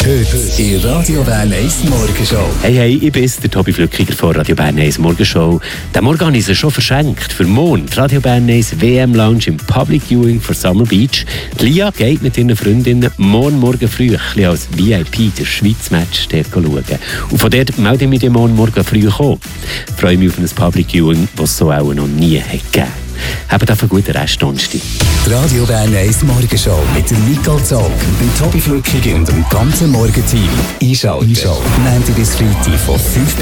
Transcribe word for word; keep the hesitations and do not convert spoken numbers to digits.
Heute in Radio Bern eins Morgenshow. Hey, hey, ich bin's, der Tobi Flückiger von Radio Bern eins Morgenshow. Den Morgen habe ich sie schon verschenkt. Für morgen die Radio Bern eins W M-Lounge im Public Viewing für Summer Beach. Die Lia geht mit ihren Freundinnen morgen Morgen früh als V I P der Schweiz-Match dort schauen. Und von dort melde ich mich morgen Morgen früh kommen. Ich freue mich auf ein Public Viewing, das es so auch noch nie hat gegeben. Habt auf einen guten Rest Donnerstag. Die Radio Bern eins Morgenshow mit dem Nicole Zog, dem Tobi Flückiger und dem ganzen Morgenteam. Einschalten. Einschalten. Montag bis Freitag von fünf